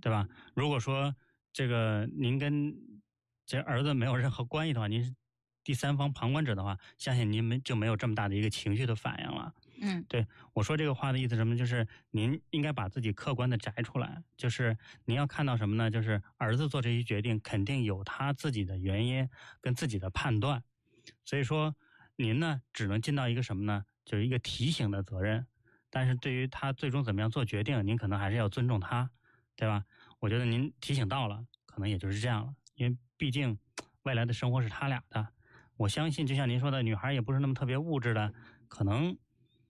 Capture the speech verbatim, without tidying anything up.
对吧？如果说这个您跟这儿子没有任何关系的话，您是第三方旁观者的话，相信您没就没有这么大的一个情绪的反应了。 嗯， 对，我说这个话的意思是什么？就是您应该把自己客观的摘出来，就是您要看到什么呢？就是儿子做这些决定肯定有他自己的原因跟自己的判断，所以说您呢只能尽到一个什么呢？就是一个提醒的责任。但是对于他最终怎么样做决定，您可能还是要尊重他，对吧？我觉得您提醒到了，可能也就是这样了，因为毕竟未来的生活是他俩的。我相信就像您说的，女孩也不是那么特别物质的，可能